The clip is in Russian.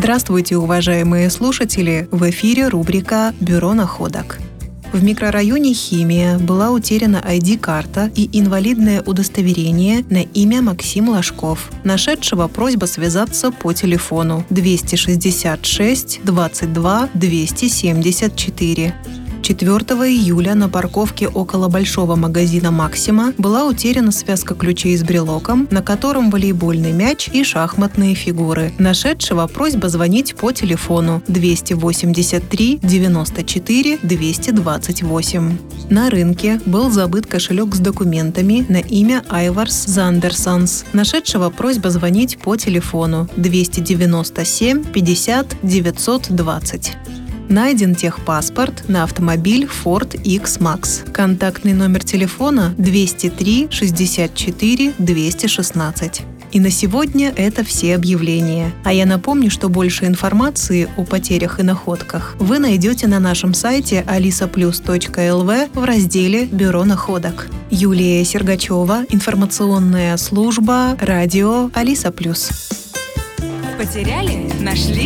Здравствуйте, уважаемые слушатели! В эфире рубрика «Бюро находок». В микрорайоне Химия была утеряна ID-карта и инвалидное удостоверение на имя Максим Ложков. Нашедшего просьба связаться по телефону 266 22 274. 4 июля на парковке около большого магазина «Максима» была утеряна связка ключей с брелоком, на котором волейбольный мяч и шахматные фигуры. Нашедшего просьба звонить по телефону 283 94 228. На рынке был забыт кошелек с документами на имя Айварс Зандерсонс. Нашедшего просьба звонить по телефону 297 50 920. Найден техпаспорт на автомобиль Ford X-Max. Контактный номер телефона 203 64 216. И на сегодня это все объявления. А я напомню, что больше информации о потерях и находках вы найдете на нашем сайте alisaplus.lv в разделе «Бюро находок». Юлия Сергачева, информационная служба, радио Алиса Плюс. Потеряли? Нашли?